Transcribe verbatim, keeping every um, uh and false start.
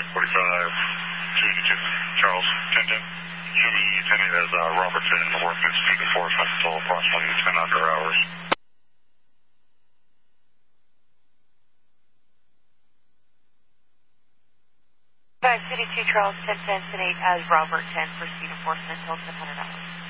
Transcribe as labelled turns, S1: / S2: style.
S1: forty-five, two eighty-two. Charles, ten ten. Show me attending as uh, Robertson and working at speed enforcement until approximately ten under hours.
S2: five two two Charles, ten ten, ten eight as Robert ten for speed enforcement until ten hundred hours.